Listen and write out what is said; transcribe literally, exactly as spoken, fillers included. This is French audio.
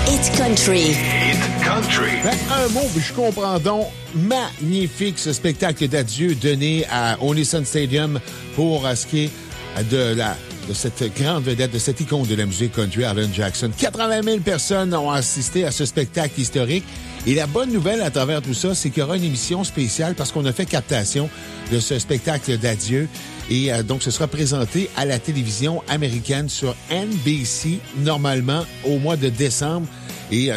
Hit Country. Hit Country. Ben, un mot, je comprends donc. Magnifique ce spectacle d'adieu donné à Nissan Stadium pour euh, ce qui est de la de cette grande vedette, de cette icône de la musique country, Alan Jackson. quatre-vingt mille personnes ont assisté à ce spectacle historique. Et la bonne nouvelle à travers tout ça, c'est qu'il y aura une émission spéciale parce qu'on a fait captation de ce spectacle d'adieu. Et euh, donc, ce sera présenté à la télévision américaine sur N B C, normalement, au mois de décembre. Et euh,